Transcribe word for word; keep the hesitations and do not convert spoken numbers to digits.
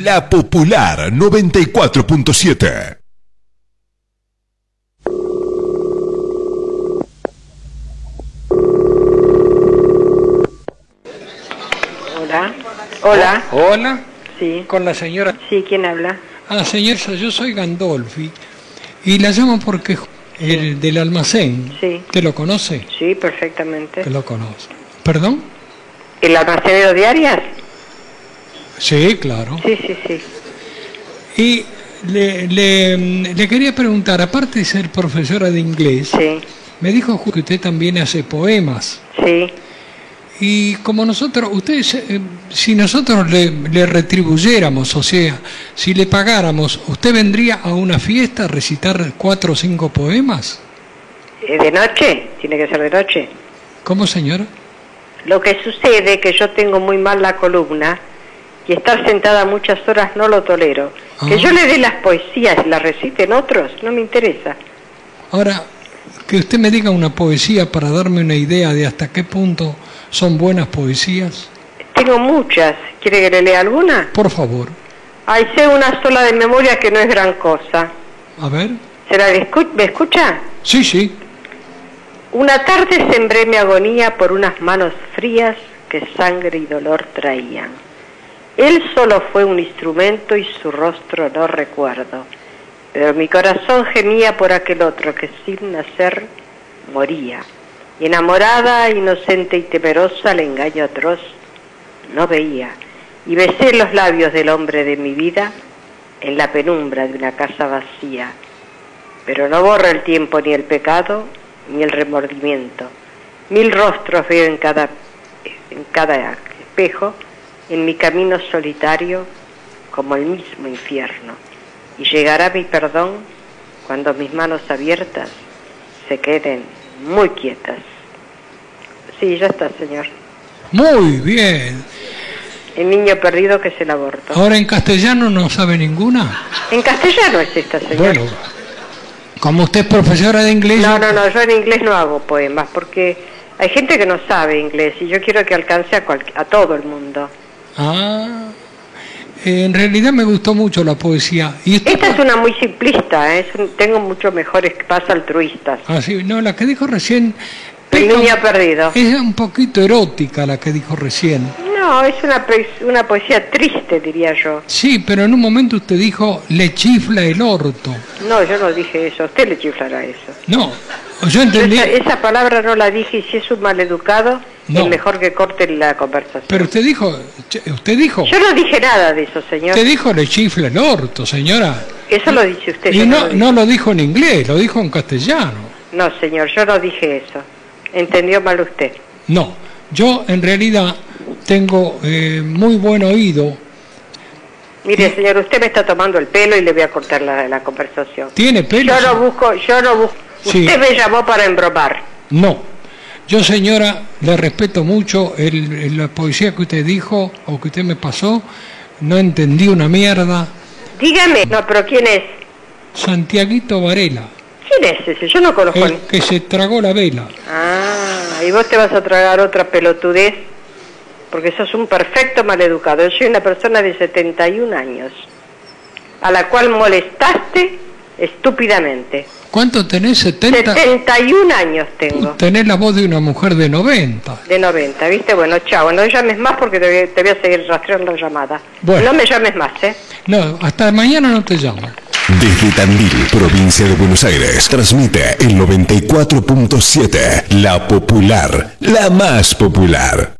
La Popular noventa y cuatro punto siete. Hola. Hola. Oh, hola. Sí. Con la señora. Sí, ¿quién habla? Ah, señora, yo soy Gandolfi y la llamo porque el del almacén. Sí. ¿Te lo conoce? Sí, perfectamente. Te lo conoce. ¿Perdón? ¿El almacenero de Arias? Sí, claro. Sí, sí, sí. Y le, le, le quería preguntar, aparte de ser profesora de inglés, Sí. me dijo que usted también hace poemas. Sí. Y como nosotros, ustedes, eh, si nosotros le, le retribuyéramos, o sea, si le pagáramos, ¿usted vendría a una fiesta a recitar cuatro o cinco poemas? ¿Eh, ¿De noche? ¿Tiene que ser de noche? ¿Cómo, señora? Lo que sucede es que yo tengo muy mal la columna y estar sentada muchas horas no lo tolero. Ah. Que yo le dé las poesías y las reciten otros, no me interesa. Ahora, que usted me diga una poesía para darme una idea de hasta qué punto son buenas poesías. Tengo muchas. ¿Quiere que le lea alguna? Por favor. Ay, sé una sola de memoria que no es gran cosa. A ver. ¿Será que escu- me escucha? Sí, sí. Una tarde sembré mi agonía por unas manos frías que sangre y dolor traían. Él solo fue un instrumento y su rostro no recuerdo, pero mi corazón gemía por aquel otro que sin nacer moría. Y enamorada, inocente y temerosa, el engaño atroz no veía. Y besé los labios del hombre de mi vida en la penumbra de una casa vacía. Pero no borra el tiempo ni el pecado, ni el remordimiento. Mil rostros veo en cada, en cada espejo, en mi camino solitario, como el mismo infierno. Y llegará mi perdón cuando mis manos abiertas se queden muy quietas. Sí, ya está, señor. Muy bien. El niño perdido que es el aborto. Ahora en castellano no sabe ninguna. En castellano es esta, señor. Bueno, como usted es profesora de inglés... No, no, no, yo en inglés no hago poemas, porque hay gente que no sabe inglés y yo quiero que alcance a, cual, a todo el mundo. Ah, en realidad me gustó mucho la poesía. ¿Y usted Esta por... es una muy simplista, ¿eh? Es un, tengo mucho mejores más altruistas. Ah, sí, no, la que dijo recién... El peca- niño perdido. Es un poquito erótica la que dijo recién. No, es una, una poesía triste, diría yo. Sí, pero en un momento usted dijo, le chifla el orto. No, yo no dije eso, a usted le chiflará eso. No, yo Yo entendí... esa, esa palabra no la dije y si es un maleducado, No. es mejor que corte la conversación. Pero usted dijo, usted dijo, Yo no dije nada de eso, señor. usted dijo le chifla el orto, señora. Eso lo dice usted. Y yo no, lo dije. no lo dijo en inglés, lo dijo en castellano. No, señor, yo no dije eso. Entendió mal usted. No, yo en realidad tengo eh, muy buen oído. Mire, señor, usted me está tomando el pelo y le voy a cortar la, la conversación. ¿Tiene pelo? Yo no busco, yo no busco. Sí. Usted me llamó para embromar. No. Yo, señora, le respeto mucho el, el- la poesía que usted dijo o que usted me pasó. No entendí una mierda. Dígame. No, pero ¿quién es? Santiaguito Varela, ¿Quién es ese? Yo no conozco. el que se tragó la vela. Ah, y vos te vas a tragar otra pelotudez porque sos un perfecto maleducado. Yo soy una persona de setenta y un años a la cual molestaste estúpidamente. ¿Cuánto tenés? setenta. setenta y un años tengo. Tenés la voz de una mujer de noventa. De noventa, ¿viste? Bueno, chao, no llames más porque te voy, te voy a seguir rastreando la llamada. Bueno. No me llames más, ¿eh? No, hasta mañana no te llamo. Desde Tandil, provincia de Buenos Aires, transmite el noventa y cuatro punto siete. La Popular, la más popular.